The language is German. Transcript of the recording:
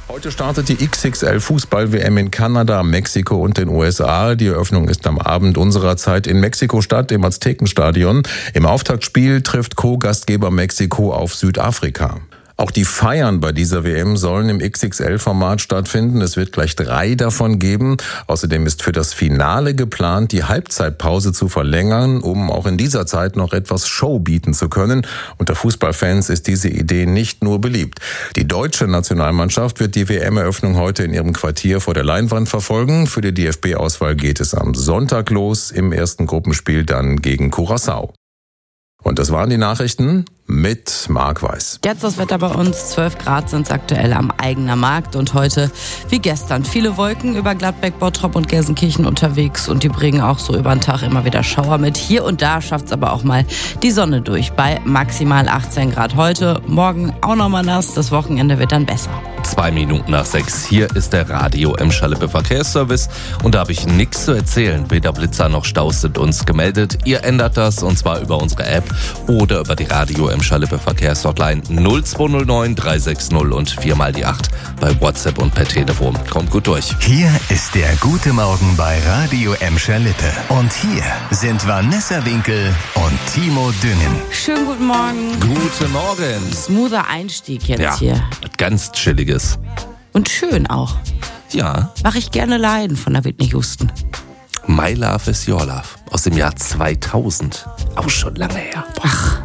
Heute startet die XXL-Fußball-WM in Kanada, Mexiko und den USA. Die Eröffnung ist am Abend unserer Zeit in Mexiko-Stadt im Aztekenstadion. Im Auftaktspiel trifft Co-Gastgeber Mexiko auf Südafrika. Auch die Feiern bei dieser WM sollen im XXL-Format stattfinden. Es wird gleich 3 davon geben. Außerdem ist für das Finale geplant, die Halbzeitpause zu verlängern, um auch in dieser Zeit noch etwas Show bieten zu können. Unter Fußballfans ist diese Idee nicht nur beliebt. Die deutsche Nationalmannschaft wird die WM-Eröffnung heute in ihrem Quartier vor der Leinwand verfolgen. Für die DFB-Auswahl geht es am Sonntag los, im ersten Gruppenspiel dann gegen Curaçao. Und das waren die Nachrichten mit Marc Weiß. Jetzt das Wetter bei uns. 12 Grad sind es aktuell am Eigener Markt. Und heute, wie gestern, viele Wolken über Gladbeck, Bottrop und Gelsenkirchen unterwegs. Und die bringen auch so über den Tag immer wieder Schauer mit. Hier und da schafft es aber auch mal die Sonne durch. Bei maximal 18 Grad heute. Morgen auch nochmal nass. Das Wochenende wird dann besser. 2 Minuten nach 6. Hier ist der Radio Emscher-Lippe Verkehrsservice. Und da habe ich nichts zu erzählen. Weder Blitzer noch Staus sind uns gemeldet. Ihr ändert das, und zwar über unsere App oder über die Radio Emscher-Lippe Verkehrshotline 0209 360 und 4 mal die 8 bei WhatsApp und per Telefon. Kommt gut durch. Hier ist der Gute Morgen bei Radio Emscher-Lippe. Und hier sind Vanessa Winkel und Timo Düngen. Schönen guten Morgen. Guten Morgen. Smoother Einstieg jetzt hier. Ganz chilliges. Und schön auch. Ja. Mache ich gerne Leiden von der Whitney Houston. My Love is Your Love aus dem Jahr 2000. Auch schon lange her. Ach.